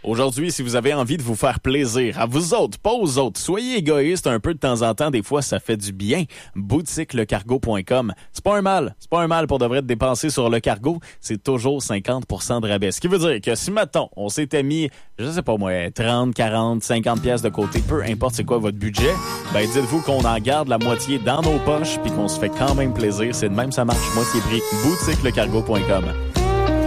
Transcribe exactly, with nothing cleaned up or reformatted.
Aujourd'hui, si vous avez envie de vous faire plaisir, à vous autres, pas aux autres, soyez égoïste un peu de temps en temps, des fois ça fait du bien. boutique le cargo point com. C'est pas un mal, c'est pas un mal pour de vrai de dépenser sur le cargo, c'est toujours cinquante pour cent de rabais. Ce qui veut dire que si, mettons, on s'était mis, je sais pas moi, trente, quarante, cinquante pièces de côté, peu importe c'est quoi votre budget, ben dites-vous qu'on en garde la moitié dans nos poches puis qu'on se fait quand même plaisir. C'est de même, ça marche, moitié prix. boutique le cargo point com.